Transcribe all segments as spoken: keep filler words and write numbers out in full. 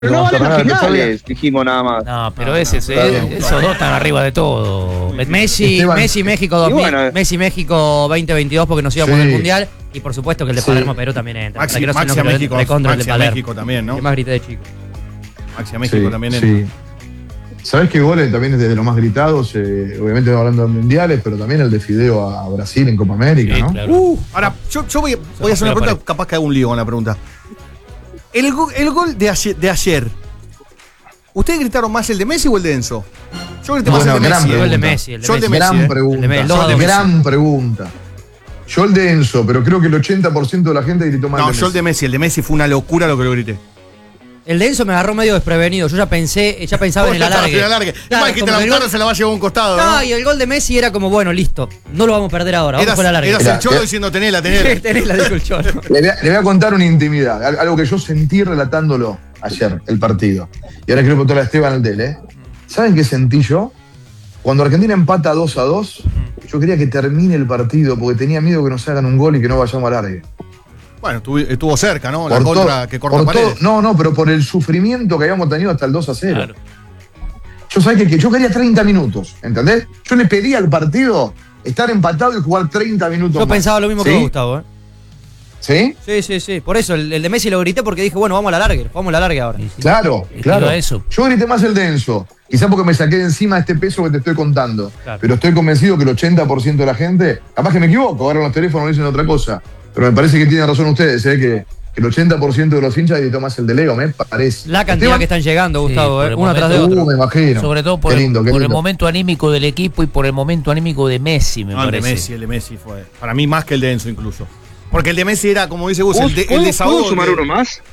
Pero no valen las finales, dijimos nada más. No, pero ese, ese esos dos están arriba de todo. Messi, Esteban. Messi México dos mil, bueno, Messi México veinte veintidós porque nos íbamos Sí. del mundial y por supuesto que el de Sí. Palermo Perú también entra. Maxi, Para que no se Maxi a enoje, México, recontra el de Maxi a Palermo. México también, ¿no? Que más grité de chico. Maxi a México Sí, también sí. entra. ¿Sabés qué goles también es de los más gritados? Eh, obviamente hablando de mundiales, pero también el de Fideo a Brasil en Copa América, Sí, ¿no? claro. Uh, ahora, yo, yo voy, voy a hacer una Somos pregunta, capaz que hago un lío con la pregunta. El, go- el gol de ayer, de ayer, ¿ustedes gritaron más el de Messi o el de Enzo? Yo grité más Bueno, el de gran Messi. El eh. gol de pregunta. Messi, el de Yo el de Messi. Messi, Gran eh. pregunta. El de Messi, los dos de Gran pregunta. Yo el de Enzo, pero creo que el ochenta por ciento de la gente gritó más No, el de yo el de Messi. Messi. El de Messi fue una locura lo que lo grité. El de Enzo me agarró medio desprevenido. Yo ya pensé, ya pensaba en el alargue. En el alargue. Claro, Igual que como que el Lautaro gol- se la va a llevar a un costado, No, ¿no? y el gol de Messi era como, bueno, listo. No lo vamos a perder ahora. Vamos Eras, por el alargue. eras Era- el cholo era- diciendo tenela, tenela. Tenés la dijo el cholo. Le voy, a, le voy a contar una intimidad, al- algo que yo sentí relatándolo ayer, el partido. Y ahora quiero preguntarle a Esteban Aldel, ¿eh? ¿Saben qué sentí yo? Cuando Argentina empata dos a dos, yo quería que termine el partido porque tenía miedo que nos hagan un gol y que no vayamos al alargue. Bueno, estuvo, estuvo cerca, ¿no? La Por contra todo- que corta por paredes. todo- no, no, pero por el sufrimiento que habíamos tenido hasta el dos a cero. Claro. Yo sabía que, que yo quería treinta minutos, ¿entendés? Yo le pedía al partido estar empatado y jugar treinta minutos Yo más. pensaba lo mismo que ¿Sí? vos, Gustavo, ¿eh? ¿Sí? Sí, sí, sí. Por eso, el, el de Messi lo grité porque dije, bueno, vamos a la larga, vamos a la larga ahora. Claro, Y claro. digo eso. Yo grité más el denso. Quizás porque me saqué de encima este peso que te estoy contando. Claro. Pero estoy convencido que el ochenta por ciento de la gente, capaz que me equivoco, ahora los teléfonos dicen otra cosa. Pero me parece que tienen razón ustedes, ¿eh? que, que el ochenta por ciento de los hinchas gritó más el de Leo, me parece. La cantidad Esteban, que están llegando, Sí, Gustavo, por ¿eh? el Uno momento. tras de otro. Uh, me imagino. Sobre todo por, Qué el- lindo, qué por el lindo. momento anímico del equipo y por el momento anímico de Messi, me No, el de parece. Messi, el de Messi fue. Para mí más que el de Enzo incluso. Porque el de Messi era, como dice Gus, ¿Puedo, el, de, el puedo- desahogo. ¿puedo sumar de- uno más?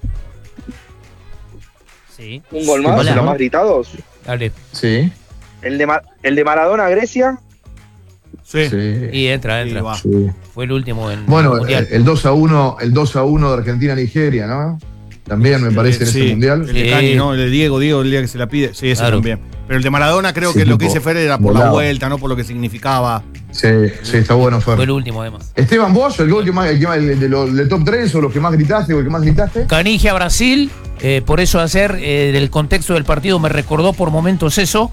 Sí. ¿Un gol más Hola. de los más gritados? Dale. Sí, ¿El de, Ma- el de Maradona a Grecia? Sí. sí. Y entra, Sí, entra. va. sí. Fue el último en Bueno, el mundial. el, el dos a uno, el dos a uno de Argentina-Nigeria, ¿no? También me parece en Sí, ese mundial. El de Sí. Cani, ¿no? El de Diego, Diego, el día que se la pide. Sí, ese Claro. también. Pero el de Maradona creo Sí, que lo que tipo, dice Fer era por la volado. vuelta, no por lo que significaba. Sí, sí, está bueno, Fer. Fue el último, además. Esteban, vos, el gol que más, el que más- el de los del top tres o los que más gritaste o el que más gritaste. Canigia Brasil, eh, por eso hacer eh, del contexto del partido me recordó por momentos eso.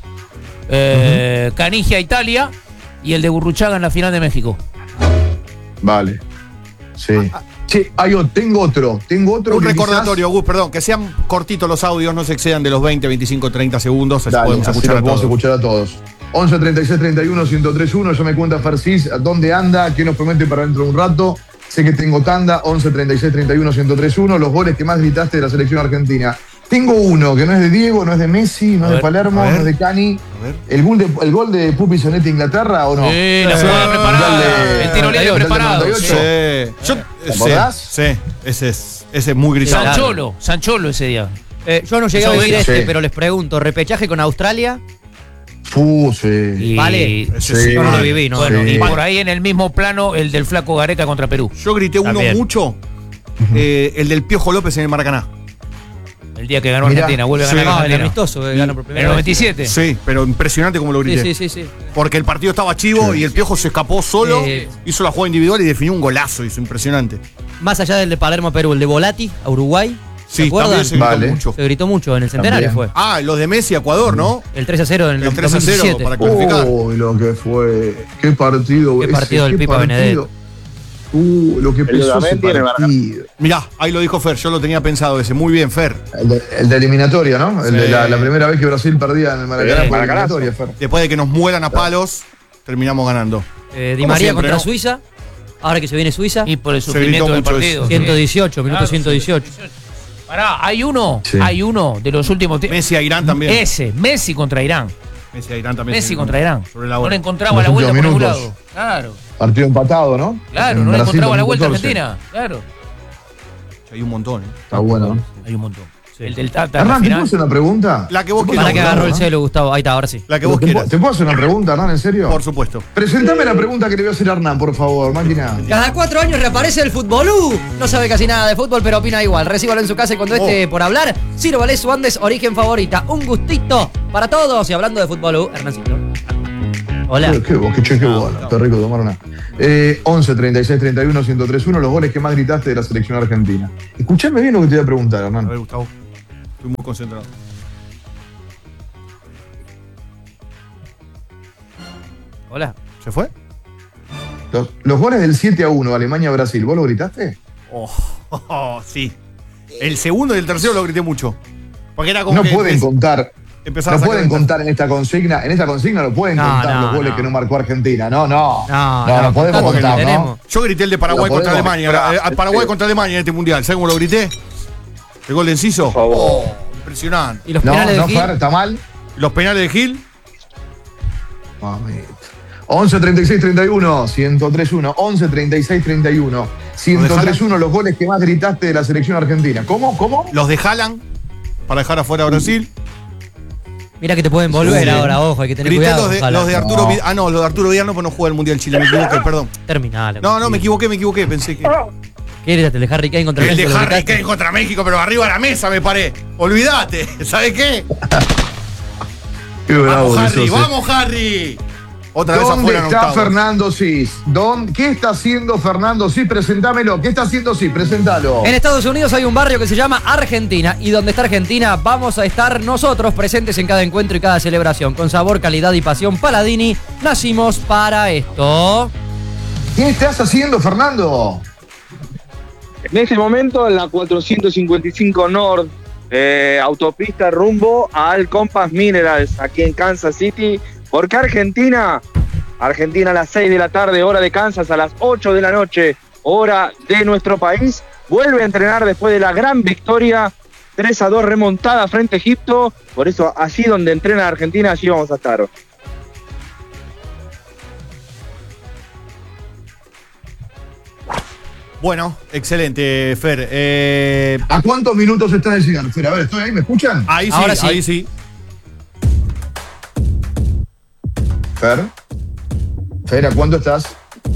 Eh, Canigia Italia y el de Gurruchaga en la final de México. Vale. Sí. Che, hay o- tengo otro, tengo otro Un que recordatorio, Gus, perdón, que sean cortitos los audios, no se excedan de los veinte, veinticinco, treinta segundos, así quizás- Dale, podemos así escuchar los a podemos todos. escuchar a todos. once treinta y seis treinta y uno ciento tres uno, ya me cuenta Farcis dónde anda, qué nos promete para dentro de un rato. Sé que tengo tanda, once treinta y seis treinta y uno ciento tres uno, los goles que más gritaste de la selección argentina. Tengo uno que no es de Diego, no es de Messi, no A es de ver, Palermo, a ver. no es de Cani. A ver. ¿El gol de, el gol de Pupi Sonetti Inglaterra o no? Sí, la Eh, jugada preparada. dale. El tiro libre Del preparado. noventa y Sí. ocho. Yo, ¿Te sí, acordás? sí, ese es, ese es muy gritado. Claro. Sancholo, Sancholo ese día. Eh, yo no llegué a Eso vivir es- este, sí. pero les pregunto, ¿repechaje con Australia? Fu, sí. Y- Vale. Ese Sí. sí, Yo no lo vale. viví, ¿no? Bueno, Sí. y por ahí en el mismo plano el del flaco Gareca contra Perú. Yo grité uno También. mucho, eh, el del Piojo López en el Maracaná. El día que ganó Mirá. Argentina, vuelve a Sí. ganar No, el Argentina. amistoso que ganó por En primera el vez. noventa y siete. Sí, pero impresionante como lo Sí, grité. sí, sí, sí. Porque el partido estaba chivo y el Piojo se escapó solo, Eh. hizo la jugada individual y definió un golazo, hizo impresionante. Más allá del de Palermo a Perú, el de Volati a Uruguay. ¿Se Sí, acuerdan? también se gritó Vale. mucho. Se gritó mucho en el centenario También. fue. Ah, los de Messi a Ecuador, ¿no? El tres a cero en el El tres a cero dos mil diecisiete. para clasificar. Uy, lo que fue. Qué partido. Qué partido del Pipa partido. Uh, lo que El pesó ese Dudamel tiene partido. Mirá, ahí lo dijo Fer, yo lo tenía pensado ese. Muy bien, Fer. El de, el de eliminatoria, ¿no? El de Sí. la, la primera vez que Brasil perdía en el Maracaná Sí, por Maracanazo. eliminatoria, Fer. Después de que nos mueran a palos, terminamos ganando. Eh, Di Como María siempre, contra ¿no? Suiza. Ahora que se viene Suiza. Y por el Se sufrimiento gritó del mucho partido. eso. ciento dieciocho, minuto Claro, ciento dieciocho. Pará, hay uno, Sí. hay uno de los últimos tiempos. Messi a Irán también. Ese, Messi contra Irán. Messi a Irán también. Messi se- contra Irán. Sobre la No hora. le encontraba Los la vuelta por últimos ningún minutos. lado. Claro, Partido empatado, ¿no? claro, En no le Brasil encontraba la vuelta a dos mil catorce. Argentina. Claro, Hay un montón, ¿eh? Está bueno, ¿no? hay un montón. El del Tata en la Hernán, ¿te puedo final. hacer una pregunta? La que vos ¿Te quieras. Para que no, agarró no, el no. celo, Gustavo. Ahí está, ahora sí. La que vos ¿Te, puedo- quieras. ¿Te puedo hacer una pregunta, Hernán? ¿En serio? Por supuesto. Presentame la pregunta que le voy a hacer a Hernán, por favor, máquina. Cada cuatro años reaparece el futbolú. No sabe casi nada de fútbol, pero opina igual. Recíbalo en su casa y cuando Oh. esté por hablar, sírvale su Andes origen favorita. Un gustito para todos. Y hablando de futbolú, Hernancito. Hola. Qué, qué, vos, qué, che, qué bola, está rico tomar una. Eh, once treinta y seis treinta y uno ciento tres uno, los goles que más gritaste de la selección argentina. Escuchame bien lo que te voy a preguntar, A ver, Hernán. Gustavo. Estoy muy concentrado. Hola. ¿Se fue? Los, los goles del siete a uno, Alemania-Brasil, ¿vos lo gritaste? Oh, oh, oh, sí. El segundo y el tercero lo grité mucho. Porque era como No que pueden empe- contar. empezaba No a sacar pueden ventaja. contar en esta consigna, en esta consigna no pueden No, contar no, los goles no. que no marcó Argentina. No, no. No, no, no, podemos contá contar, porque ¿no? tenemos. Yo grité el de Paraguay Lo contra podemos- Alemania. eh, a Paraguay Sí. contra Alemania en este mundial. ¿Sabes cómo lo grité? El gol de Enciso. Por favor. Oh, impresionante. ¿Y los No, penales no, de Gil? Fer, está mal. Los penales de Gil. Mamita. once treinta y seis treinta y uno, ciento tres uno. once treinta y seis treinta y uno. ciento tres uno, los goles que más gritaste de la selección argentina. ¿Cómo? ¿Cómo? Los de Haaland para dejar afuera a Brasil. Mira que te pueden volver Sí. ahora, ojo, hay que tener Grité cuidado. los de, ojalá. los de Arturo No. Vidal. Ah, no, los de Arturo Vidal no, pues no juega el Mundial Chile. Me equivoqué, perdón. Terminalo. No, no, me equivoqué, me equivoqué. Pensé que. ¿Qué gritaste? ¿El de Harry Kane contra El de México? ¿Lo Harry gritaste? Kane contra México, pero arriba de la mesa me paré. Olvídate. ¿Sabes qué? Qué bravo Vamos, que Harry, sos, eh. vamos, Harry. Otra vez ¿Dónde afuera en está octavos. Fernando Cis? ¿Dónde- ¿Qué está haciendo Fernando Cis? Presentámelo. ¿Qué está haciendo Cis? Presentalo. En Estados Unidos hay un barrio que se llama Argentina y donde está Argentina vamos a estar nosotros presentes en cada encuentro y cada celebración. Con sabor, calidad y pasión Paladini, nacimos para esto. ¿Qué estás haciendo, Fernando? En este momento, en la cuatrocientos cincuenta y cinco North, eh, autopista rumbo al Compass Minerals, aquí en Kansas City. Porque Argentina, Argentina a las seis de la tarde, hora de Kansas, a las ocho de la noche, hora de nuestro país, vuelve a entrenar después de la gran victoria tres a dos remontada frente a Egipto. Por eso, allí donde entrena Argentina, allí vamos a estar. Bueno, excelente, Fer. Eh, ¿A cuántos minutos está de llegar? Fer, a ver, ¿estoy ahí? ¿Me escuchan? ahí sí, Ahora sí. ahí sí. Fer. Fer, ¿a cuánto estás?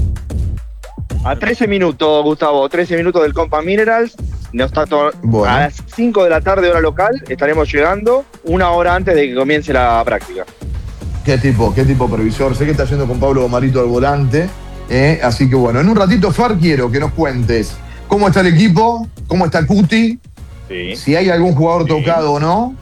A trece minutos, Gustavo, trece minutos del Compass Minerals. Nos está to- Bueno. A las cinco de la tarde, hora local, estaremos llegando una hora antes de que comience la práctica. ¿Qué tipo? ¿Qué tipo previsor? Sé que está yendo con Pablo Marito al volante. ¿eh? Así que bueno, en un ratito, Fer, quiero que nos cuentes cómo está el equipo, cómo está Cuti, Sí. si hay algún jugador tocado o no,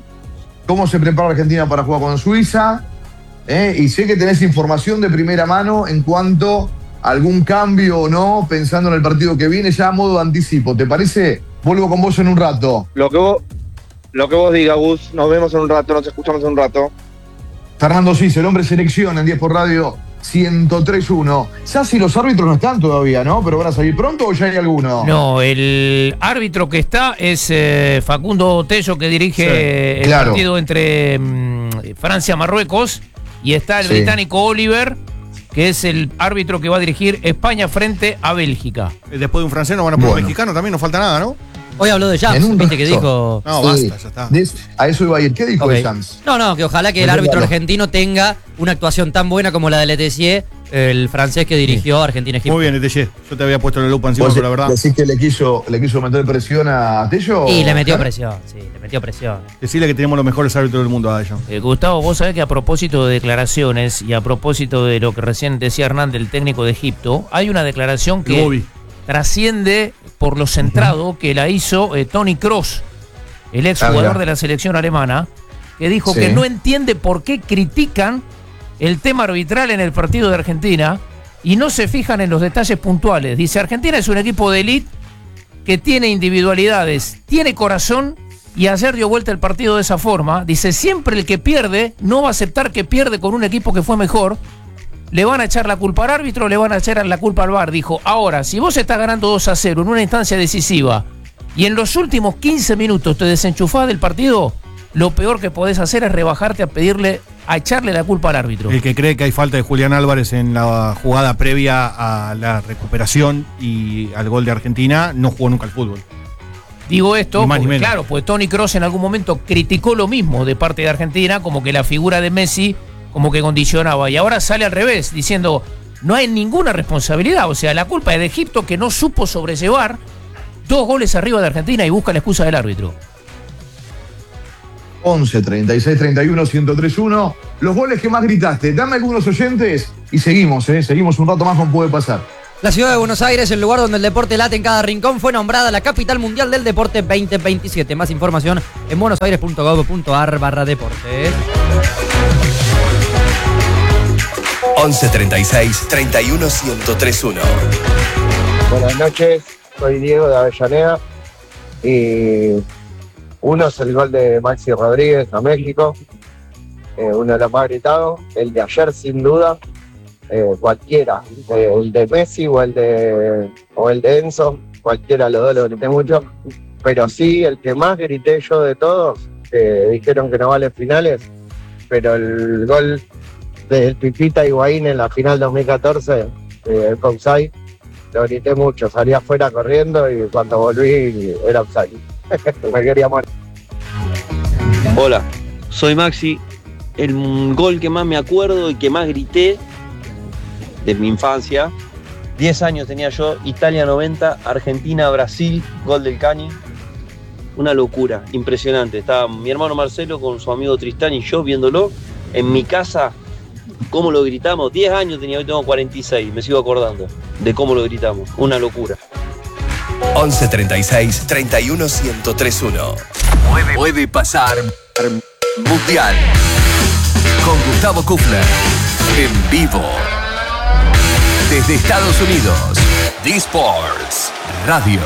cómo se prepara Argentina para jugar con Suiza. ¿eh? Y sé que tenés información de primera mano en cuanto a algún cambio o no, pensando en el partido que viene, ya a modo de anticipo. ¿Te parece? Vuelvo con vos en un rato. Lo que vos, lo que vos digas, Gus. Nos vemos en un rato, nos escuchamos en un rato. Fernando Cis, el hombre selección en diez por Radio ciento tres uno. Ya si los árbitros no están todavía, ¿no? ¿Pero van a salir pronto o ya hay alguno? No, el árbitro que está es eh, Facundo Tello, que dirige Sí, el claro. partido entre mm, Francia-Marruecos, y está el Sí. británico Oliver, que es el árbitro que va a dirigir España frente a Bélgica. Eh, Después de un francés nos van a poner un Bueno. mexicano también, no falta nada, ¿no? Hoy habló de En Jams, un viste que rato. dijo. No, Sí. basta, ya está. De- a eso iba a ir. ¿Qué dijo Ok. de Sanz? No, no, que ojalá que el Bueno, árbitro claro. argentino tenga una actuación tan buena como la de Letessier, el francés que dirigió Argentina-Egipto. Muy bien, Eteye. Yo te había puesto la lupa encima, ¿Vos pero la verdad. decís que le quiso, le quiso meter presión a Tello? Y le metió Fer? presión, sí, le metió presión. Decirle que tenemos los mejores árbitros del mundo a ellos. Eh, Gustavo, vos sabés que a propósito de declaraciones y a propósito de lo que recién decía Hernández, el técnico de Egipto, hay una declaración El que Bobby. trasciende por lo centrado que la hizo eh, Toni Kroos, el ex Ah, jugador mirá. de la selección alemana, que dijo Sí. que no entiende por qué critican el tema arbitral en el partido de Argentina y no se fijan en los detalles puntuales. Dice, Argentina es un equipo de élite que tiene individualidades, tiene corazón, y ayer dio vuelta el partido de esa forma. Dice, siempre el que pierde no va a aceptar que pierde con un equipo que fue mejor. Le van a echar la culpa al árbitro, le van a echar la culpa al V A R. Dijo, ahora, si vos estás ganando dos a cero en una instancia decisiva y en los últimos quince minutos te desenchufás del partido, lo peor que podés hacer es rebajarte a pedirle, a echarle la culpa al árbitro. El que cree que hay falta de Julián Álvarez en la jugada previa a la recuperación y al gol de Argentina, no jugó nunca al fútbol. Digo esto, Ni más ni porque, menos. claro, pues Toni Kroos en algún momento criticó lo mismo de parte de Argentina, como que la figura de Messi como que condicionaba, y ahora sale al revés, diciendo, no hay ninguna responsabilidad, o sea, la culpa es de Egipto, que no supo sobrellevar dos goles arriba de Argentina y busca la excusa del árbitro. once, treinta y seis, treinta y uno, ciento tres uno. Los goles que más gritaste. Dame algunos oyentes y seguimos, ¿eh? Seguimos un rato más con Puede Pasar. La ciudad de Buenos Aires, el lugar donde el deporte late en cada rincón, fue nombrada la capital mundial del deporte veinte veintisiete. Más información en buenosaires punto gov punto ar barra deportes. once treinta y seis, treinta y uno, ciento tres uno. Buenas noches, soy Diego de Avellaneda y uno es el gol de Maxi Rodríguez a México, eh, uno de los más gritados, el de ayer sin duda. Eh, cualquiera, eh, el de Messi o el de o el de Enzo, cualquiera de los dos lo grité mucho, pero sí, el que más grité yo de todos, eh, dijeron que no vale finales, pero el gol del Pipita Higuaín en la final dos mil catorce, eh, el offside, lo grité mucho, salí afuera corriendo y cuando volví era offside. Me quería morir. Hola, soy Maxi. El gol que más me acuerdo y que más grité de mi infancia, diez años tenía yo, Italia noventa, Argentina, Brasil, gol del Cani, una locura, impresionante. Estaba mi hermano Marcelo con su amigo Tristán y yo viéndolo en mi casa, cómo lo gritamos. diez años tenía, hoy tengo cuarenta y seis, me sigo acordando de cómo lo gritamos, una locura. once treinta y seis, treinta y uno, ciento tres uno. Puede, puede pasar Mundial con Gustavo Kufner en vivo desde Estados Unidos. D-Sports Radio.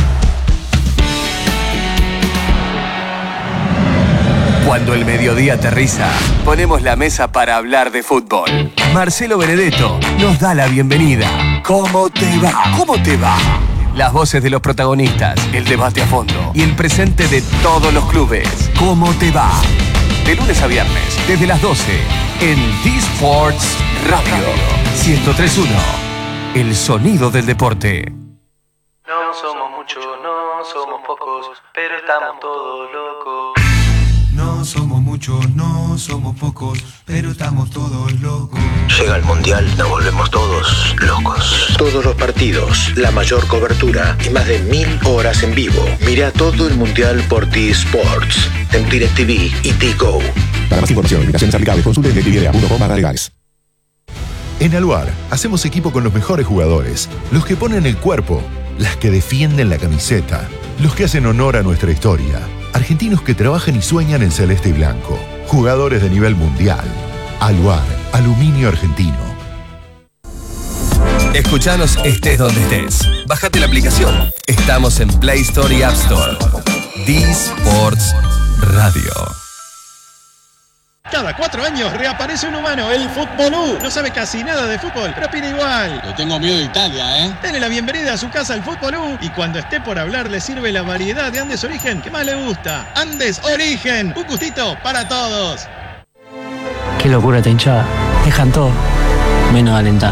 Cuando el mediodía aterriza, ponemos la mesa para hablar de fútbol. Marcelo Benedetto nos da la bienvenida. ¿Cómo te va? ¿Cómo te va? Las voces de los protagonistas, el debate a fondo y el presente de todos los clubes. ¿Cómo te va? De lunes a viernes, desde las doce, en D-Sports Radio. ciento tres punto uno. El sonido del deporte. No somos muchos, no somos pocos, pero estamos todos locos. No somos muchos, no somos pocos, pero estamos todos locos. Llega el Mundial, nos volvemos todos locos. Todos los partidos, la mayor cobertura y más de mil horas en vivo. Mira todo el Mundial por T-Sports, en DirecTV y T-Go. Para más información y limitaciones aplicables, consulte en directv punto com barra legales. En Aluar, hacemos equipo con los mejores jugadores, los que ponen el cuerpo, las que defienden la camiseta, los que hacen honor a nuestra historia, argentinos que trabajan y sueñan en celeste y blanco, jugadores de nivel mundial. Aluar, aluminio argentino. Escuchanos estés donde estés. Bájate la aplicación. Estamos en Play Store y App Store. D-Sports Radio. Cada cuatro años reaparece un humano, el Futbolú. No sabe casi nada de fútbol, pero opina igual. Le tengo miedo de Italia, ¿eh? Dele la bienvenida a su casa al Futbolú y cuando esté por hablar le sirve la variedad de Andes Origen que más le gusta. Andes Origen, un gustito para todos. Qué locura esta hinchada. Dejan todo, menos alentar.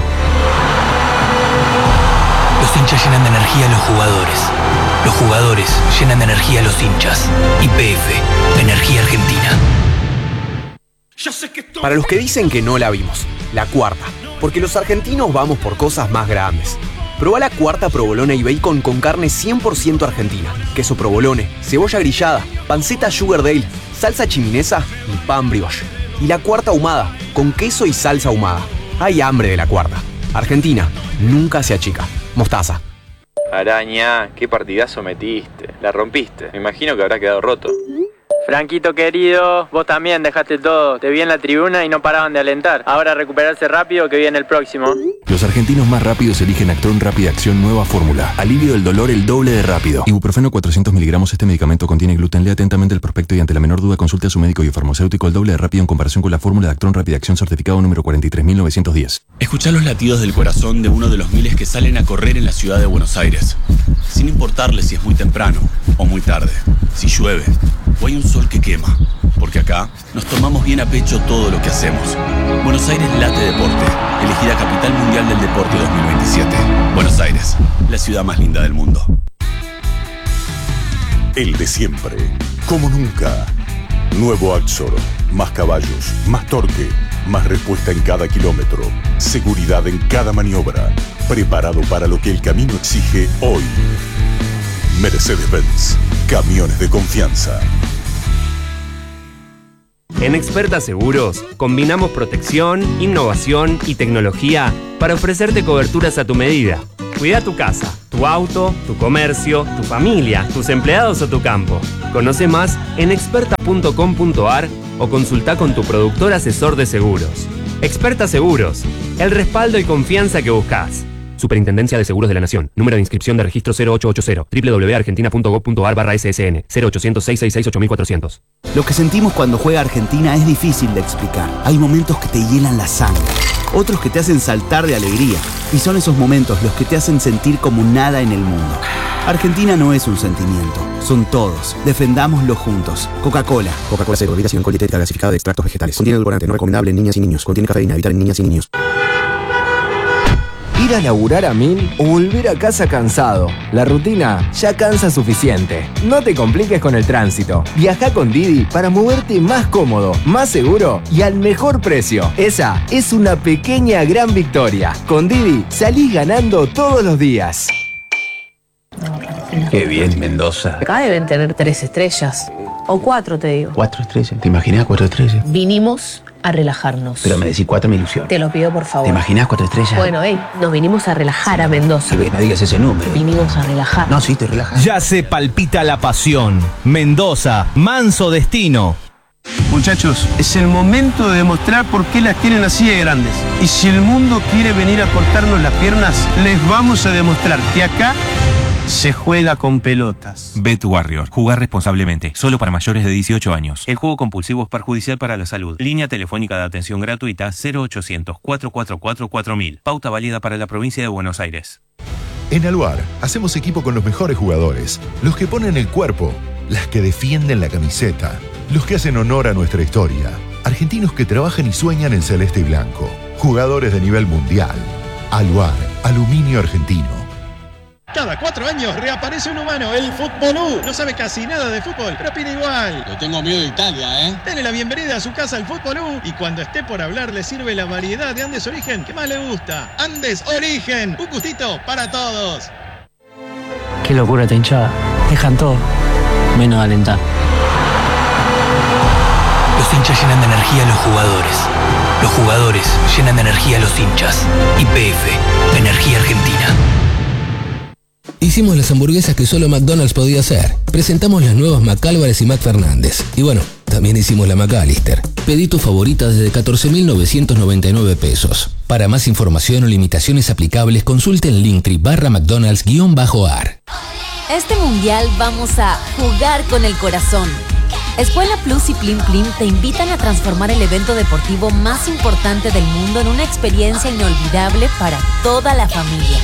Los hinchas llenan de energía a los jugadores. Los jugadores llenan de energía a los hinchas. Y P F, Energía Argentina. Para los que dicen que no la vimos, la cuarta, porque los argentinos vamos por cosas más grandes. Probá la cuarta provolone y bacon con carne cien por ciento argentina, queso provolone, cebolla grillada, panceta sugar dale, salsa chiminesa y pan brioche. Y la cuarta ahumada, con queso y salsa ahumada. Hay hambre de la cuarta. Argentina, nunca se achica. Mostaza. Araña, qué partidazo metiste. La rompiste. Me imagino que habrá quedado roto. Franquito querido, vos también dejaste todo. Te vi en la tribuna y no paraban de alentar. Ahora recuperarse rápido que viene el próximo. Los argentinos más rápidos eligen Actron Rápida Acción Nueva Fórmula. Alivio del dolor el doble de rápido. Ibuprofeno cuatrocientos miligramos. Este medicamento contiene gluten. Lea atentamente el prospecto y ante la menor duda consulte a su médico y farmacéutico. El doble de rápido en comparación con la fórmula de Actron Rápida Acción certificado número cuarenta y tres mil novecientos diez. Escuchá los latidos del corazón de uno de los miles que salen a correr en la ciudad de Buenos Aires. Sin importarle si es muy temprano o muy tarde, si llueve o hay un sol que quema. Porque acá nos tomamos bien a pecho todo lo que hacemos. Buenos Aires Late Deporte, elegida Capital Mundial del Deporte dos mil veintisiete. Buenos Aires, la ciudad más linda del mundo. El de siempre, como nunca. Nuevo Axor, más caballos, más torque, más respuesta en cada kilómetro, seguridad en cada maniobra, preparado para lo que el camino exige hoy. Mercedes-Benz, camiones de confianza. En Experta Seguros, combinamos protección, innovación y tecnología para ofrecerte coberturas a tu medida. Cuida tu casa, tu auto, tu comercio, tu familia, tus empleados o tu campo. Conoce más en experta punto com punto a r o consulta con tu productor asesor de seguros. Experta Seguros, el respaldo y confianza que buscas. Superintendencia de Seguros de la Nación. Número de inscripción de registro cero ocho ocho cero. doble u doble u doble u punto argentina punto gov punto a r barra S S N. cero ochocientos, seiscientos sesenta y seis, ocho mil cuatrocientos. Lo que sentimos cuando juega Argentina es difícil de explicar. Hay momentos que te hielan la sangre, otros que te hacen saltar de alegría. Y son esos momentos los que te hacen sentir como nada en el mundo. Argentina no es un sentimiento, son todos. Defendámoslo juntos. Coca-Cola. Coca-Cola cero, bebida sin alcohol, dietética gasificada de extractos vegetales. Contiene edulcorante, no recomendable en niñas y niños. Contiene cafeína, evitar en niñas y niños. Ir a laburar a mil o volver a casa cansado. La rutina ya cansa suficiente. No te compliques con el tránsito. Viaja con Didi para moverte más cómodo, más seguro y al mejor precio. Esa es una pequeña gran victoria. Con Didi salís ganando todos los días. Qué bien, Mendoza. Acá deben tener tres estrellas. O cuatro, te digo. Cuatro estrellas. ¿Te imaginas cuatro estrellas? Vinimos a relajarnos. Pero me decís cuatro, me ilusión. Te lo pido, por favor. ¿Te imaginas cuatro estrellas? Bueno, hey, nos vinimos a relajar a Mendoza. Sí, no digas ese número. Vinimos a relajar. No, sí, te relajas. Ya se palpita la pasión. Mendoza, manso destino. Muchachos, es el momento de demostrar por qué las tienen así de grandes. Y si el mundo quiere venir a cortarnos las piernas, les vamos a demostrar que acá se juega con pelotas. Bet Warrior. Jugar responsablemente. Solo para mayores de dieciocho años. El juego compulsivo es perjudicial para la salud. Línea telefónica de atención gratuita cero ochocientos, cuatro cuatro cuatro, cuatro mil. Pauta válida para la provincia de Buenos Aires. En Aluar hacemos equipo con los mejores jugadores. Los que ponen el cuerpo. Las que defienden la camiseta. Los que hacen honor a nuestra historia. Argentinos que trabajan y sueñan en celeste y blanco. Jugadores de nivel mundial. Aluar. Aluminio argentino. Cada cuatro años reaparece un humano, el Futbolú. No sabe casi nada de fútbol, pero opina igual. Le tengo miedo de Italia, ¿eh? Dale la bienvenida a su casa al Futbolú y cuando esté por hablar le sirve la variedad de Andes Origen que más le gusta. Andes Origen, un gustito para todos. Qué locura esta hinchada. Dejan todo, menos alentar. Los hinchas llenan de energía a los jugadores. Los jugadores llenan de energía a los hinchas. Y P F, Energía Argentina. Hicimos las hamburguesas que solo McDonald's podía hacer. Presentamos las nuevas McAlvarez y McFernández. Y bueno, también hicimos la McAllister. Pedí tu favorita desde catorce mil novecientos noventa y nueve pesos. Para más información o limitaciones aplicables, consulte en Linktree barra McDonald's guión bajo ar. Este mundial vamos a jugar con el corazón. Escuela Plus y Plim Plim te invitan a transformar el evento deportivo más importante del mundo en una experiencia inolvidable para toda la familia.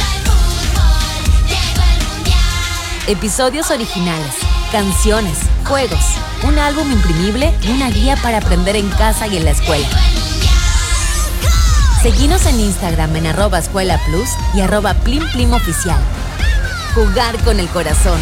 Episodios originales, canciones, juegos, un álbum imprimible y una guía para aprender en casa y en la escuela. Seguinos en Instagram en arroba escuela plus y arroba plim plim oficial. Jugar con el corazón.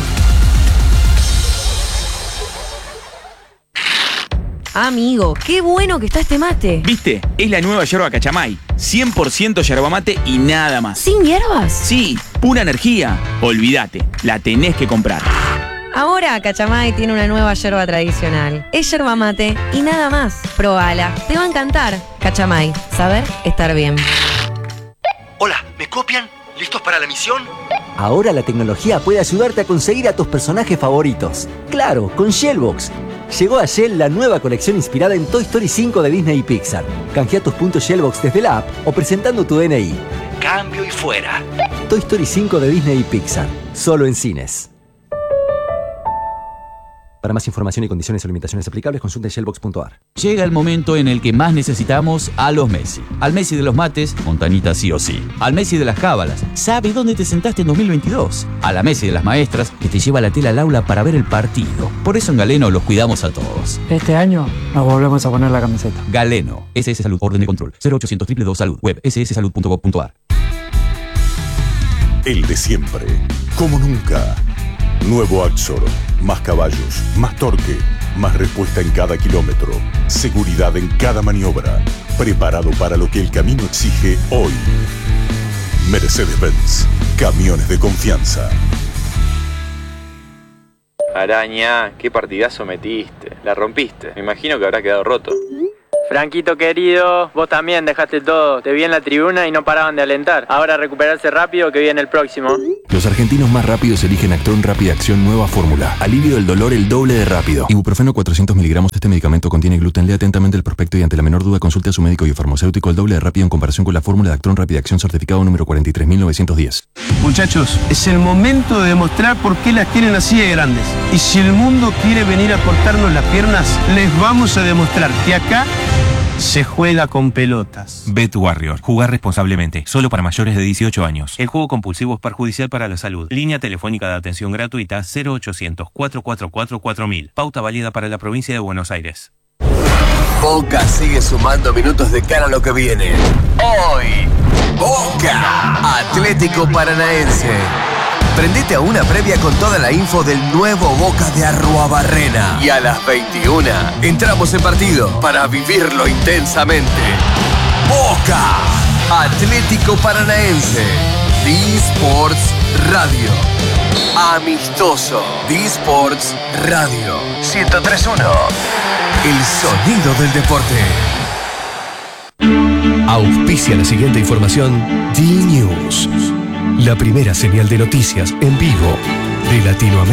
Amigo, qué bueno que está este mate. ¿Viste? Es la nueva yerba Cachamay. cien por ciento yerba mate y nada más. ¿Sin hierbas? Sí, pura energía. Olvídate, la tenés que comprar. Ahora Cachamay tiene una nueva yerba tradicional. Es yerba mate y nada más. Probala, te va a encantar. Cachamay, saber estar bien. Hola, ¿me copian? ¿Listos para la misión? Ahora la tecnología puede ayudarte a conseguir a tus personajes favoritos. Claro, con Shellbox. Llegó a Shell la nueva colección inspirada en Toy Story cinco de Disney y Pixar. Canjea tus puntos Shellbox desde la app o presentando tu D N I. Cambio y fuera. Toy Story cinco de Disney y Pixar. Solo en cines. Para más información y condiciones o limitaciones aplicables, consulta shellbox punto ar. Llega el momento en el que más necesitamos a los Messi. Al Messi de los mates, Montanita sí o sí. Al Messi de las cábalas, sabe dónde te sentaste en dos mil veintidós. A la Messi de las maestras, que te lleva la tela al aula para ver el partido. Por eso en Galeno los cuidamos a todos. Este año nos volvemos a poner la camiseta. Galeno, S S Salud, orden de control, cero ochocientos, dos dos dos Salud, web ese ese salud punto gov punto ar. El de siempre, como nunca. Nuevo Axor, más caballos, más torque, más respuesta en cada kilómetro, seguridad en cada maniobra, preparado para lo que el camino exige hoy. Mercedes-Benz, camiones de confianza. Araña, qué partidazo metiste. La rompiste. Me imagino que habrá quedado roto. Franquito querido, vos también dejaste todo. Te vi en la tribuna y no paraban de alentar. Ahora recuperarse rápido que viene el próximo. Los argentinos más rápidos eligen Actron Rápida Acción nueva fórmula. Alivio del dolor el doble de rápido. Ibuprofeno cuatrocientos miligramos. Este medicamento contiene gluten. Lea atentamente el prospecto y ante la menor duda consulte a su médico y farmacéutico. El doble de rápido en comparación con la fórmula de Actron Rápida Acción certificado número cuarenta y tres mil novecientos diez. Muchachos, es el momento de demostrar por qué las tienen así de grandes. Y si el mundo quiere venir a cortarnos las piernas, les vamos a demostrar que acá se juega con pelotas. Bet Warrior. Jugar responsablemente. Solo para mayores de dieciocho años. El juego compulsivo es perjudicial para la salud. Línea telefónica de atención gratuita cero ochocientos, cuatro cuatro cuatro, cuatro mil. Pauta válida para la provincia de Buenos Aires. Boca sigue sumando minutos de cara a lo que viene. Hoy, Boca Atlético Paranaense. Prendete a una previa con toda la info del nuevo Boca de Arruabarrena. Y a las veintiuna entramos en partido para vivirlo intensamente. Boca Atlético Paranaense. D-Sports Radio. Amistoso. D-Sports Radio. ciento tres punto uno. El sonido del deporte. Auspicia la siguiente información D-News. La primera señal de noticias en vivo de Latinoamérica.